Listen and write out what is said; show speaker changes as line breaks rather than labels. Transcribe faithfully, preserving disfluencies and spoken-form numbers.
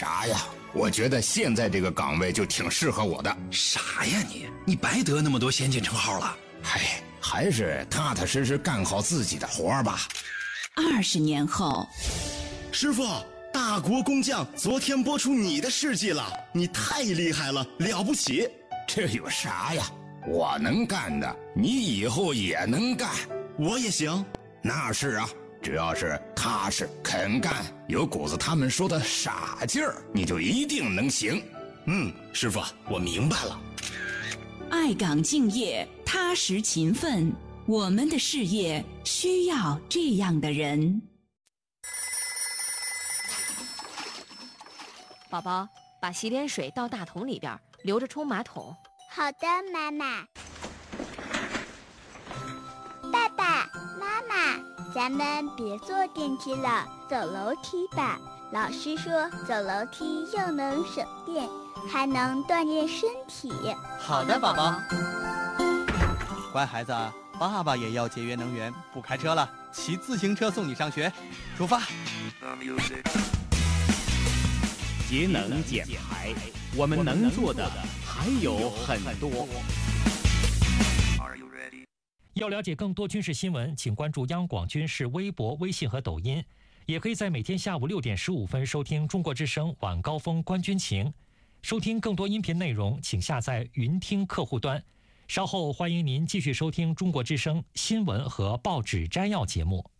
啥呀？我觉得现在这个岗位就挺适合我的。
啥呀你？你白得那么多先进称号了。
嗨，还是踏踏实实干好自己的活吧。
二十年后，
师傅，大国工匠昨天播出你的事迹了，你太厉害了，了不起。
这有啥呀？我能干的，你以后也能干。
我也行。
那是啊，只要是踏实肯干，有股子他们说的傻劲儿，你就一定能行。
嗯，师傅，我明白了。
爱岗敬业，踏实勤奋，我们的事业需要这样的人。
宝宝，把洗脸水倒大桶里边，留着冲马桶。
好的，妈妈。爸爸妈妈，咱们别坐电梯了，走楼梯吧。老师说走楼梯又能省电，还能锻炼身体。
好的，宝宝。乖孩子，爸爸也要节约能源，不开车了，骑自行车送你上学。出发。
节能减排，我们能做的还有很多。
要了解更多军事新闻，请关注央广军事微博、微信和抖音，也可以在每天下午六点十五分收听中国之声晚高峰观军情。收听更多音频内容，请下载云听客户端。稍后欢迎您继续收听中国之声新闻和报纸摘要节目。